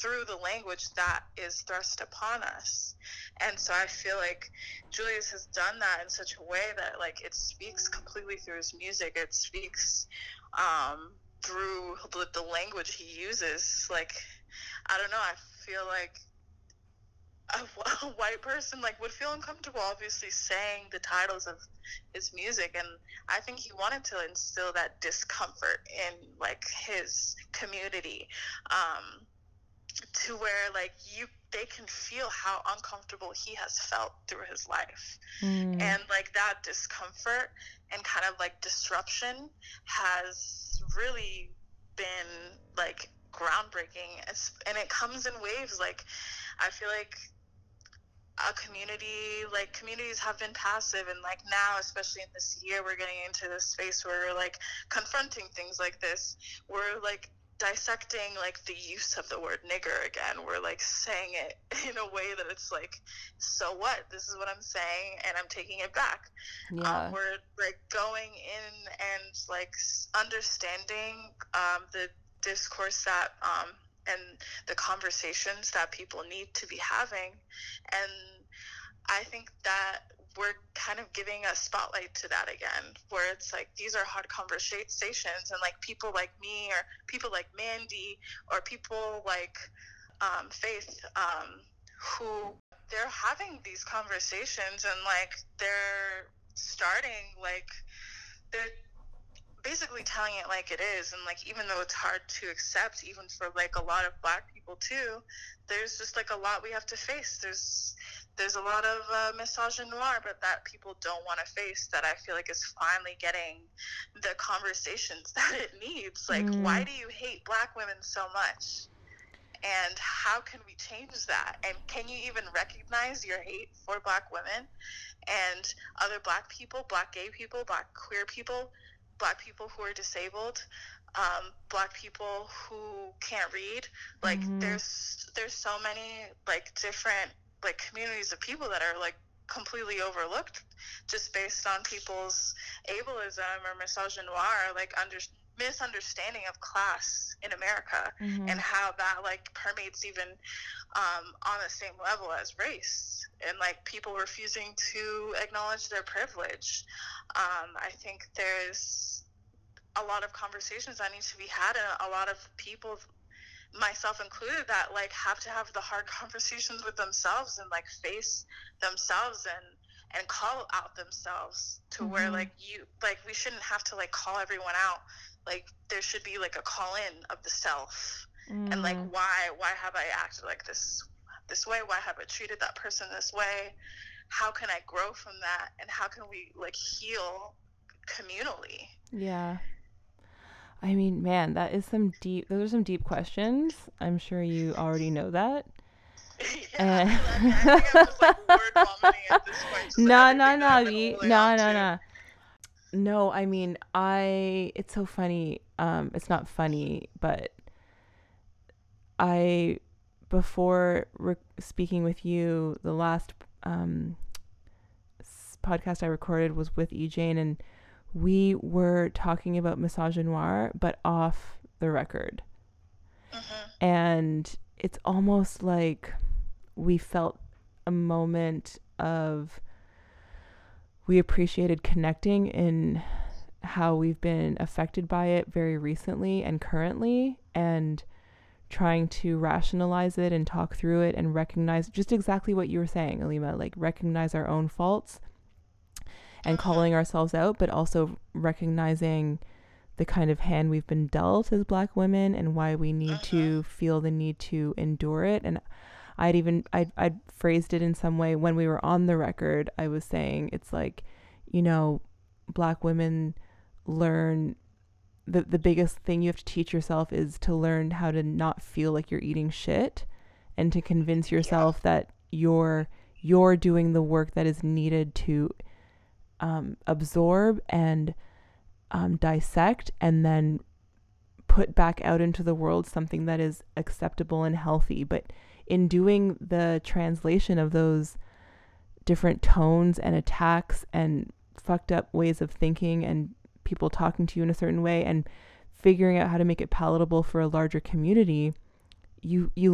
through the language that is thrust upon us. And so I feel like Julius has done that in such a way that, like, it speaks completely through his music. It speaks through the language he uses. Like, I don't know, I feel like a white person, like, would feel uncomfortable obviously saying the titles of his music, and I think he wanted to instill that discomfort in, like, his community, to where, like, they can feel how uncomfortable he has felt through his life. And, like, that discomfort and kind of, like, disruption has really been, like, groundbreaking, and it comes in waves. Like, I feel like communities have been passive, and, like, now, especially in this year, we're getting into this space where we're, like, confronting things like this. We're, like, dissecting, like, the use of the word nigger again. We're, like, saying it in a way that it's like, so what? This is what I'm saying, and I'm taking it back. Yeah. We're, like, going in and, like, understanding the discourse that and the conversations that people need to be having. And I think that we're kind of giving a spotlight to that again, where it's like, these are hard conversations, and, like, people like me, or people like Mandy, or people like Faith, who they're having these conversations, and, like, they're starting, like, they're basically telling it like it is. And, like, even though it's hard to accept, even for, like, a lot of Black people too, there's just, like, a lot we have to face. There's a lot of misogynoir, but that people don't want to face, that I feel like is finally getting the conversations that it needs. Like, why do you hate Black women so much? And how can we change that? And can you even recognize your hate for Black women and other Black people, Black gay people, Black queer people, Black people who are disabled, Black people who can't read? Like, there's so many, like, different, like, communities of people that are, like, completely overlooked just based on people's ableism or misogynoir, like, misunderstanding of class in America, and how that, like, permeates even on the same level as race, and, like, people refusing to acknowledge their privilege. I think there's a lot of conversations that need to be had, and a lot of people, myself included, that, like, have to have the hard conversations with themselves, and, like, face themselves, and call out themselves to where, like, we shouldn't have to, like, call everyone out. Like, there should be, like, a call in of the self, and, like, why have I acted like this way? Why have I treated that person this way? How can I grow from that? And how can we, like, heal communally? Yeah. I mean, man, those are some deep questions. I'm sure you already know that. Yeah, I think I'm just, like, word vomiting at this point. No. No, I mean, it's so funny. It's not funny, but before speaking with you, the last podcast I recorded was with EJ, and we were talking about misogynoir, but off the record. And it's almost like we felt a moment of, we appreciated connecting in how we've been affected by it very recently and currently, and trying to rationalize it and talk through it and recognize just exactly what you were saying, Alima, like, recognize our own faults and calling ourselves out, but also recognizing the kind of hand we've been dealt as Black women, and why we need to feel the need to endure it. And I'd phrased it in some way when we were on the record. I was saying, it's like, you know, Black women learn, the biggest thing you have to teach yourself is to learn how to not feel like you're eating shit, and to convince yourself that you're doing the work that is needed to absorb and dissect, and then put back out into the world something that is acceptable and healthy. But in doing the translation of those different tones and attacks and fucked up ways of thinking, and people talking to you in a certain way, and figuring out how to make it palatable for a larger community, you